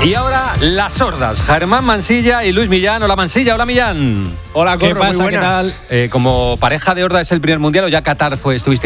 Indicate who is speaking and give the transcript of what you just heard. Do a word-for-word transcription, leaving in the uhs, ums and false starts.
Speaker 1: Y ahora las sordas, Germán Mansilla y Luis Millán. Hola Mansilla, hola Millán.
Speaker 2: Hola, Corro,
Speaker 3: ¿Qué pasa?
Speaker 2: muy buenas.
Speaker 3: ¿Qué tal?
Speaker 1: Eh, como pareja de horda es el primer mundial o ya Qatar fue, estuviste